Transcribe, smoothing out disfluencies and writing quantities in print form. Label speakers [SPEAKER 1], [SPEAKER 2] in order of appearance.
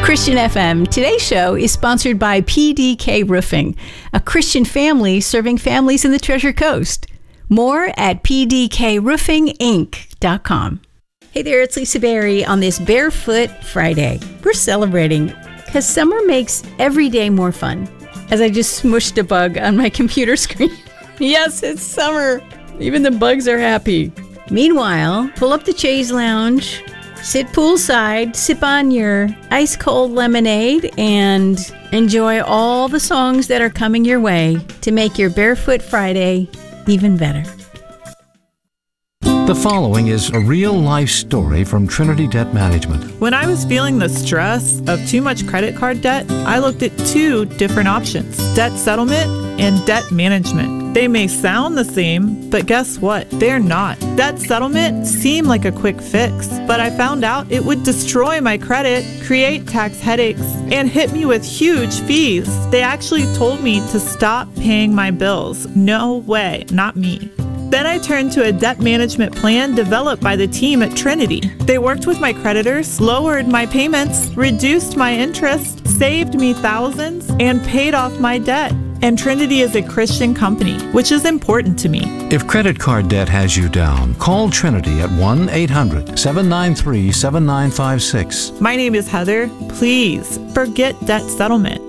[SPEAKER 1] Christian FM. Today's show is sponsored by PDK Roofing, a Christian family serving families in the Treasure Coast. More at pdkroofinginc.com. Hey there, it's Lisa Berry on this Barefoot Friday. We're celebrating because summer makes every day more fun. As I just smushed a bug on my computer screen. Yes, it's summer. Even the bugs are happy. Meanwhile, pull up the chaise lounge, sit poolside, sip on your ice-cold lemonade, and enjoy all the songs that are coming your way to make your Barefoot Friday even better.
[SPEAKER 2] The following is a real-life story from Trinity Debt Management.
[SPEAKER 3] When I was feeling the stress of too much credit card debt, I looked at two different options: debt settlement and debt management. They may sound the same, but guess what? They're not. Debt settlement seemed like a quick fix, but I found out it would destroy my credit, create tax headaches, and hit me with huge fees. They actually told me to stop paying my bills. No way, not me. Then I turned to a debt management plan developed by the team at Trinity. They worked with my creditors, lowered my payments, reduced my interest, saved me thousands, and paid off my debt. And Trinity is a Christian company, which is important to me.
[SPEAKER 2] If credit card debt has you down, call Trinity at 1-800-793-7956.
[SPEAKER 3] My name is Heather. Please forget debt settlement.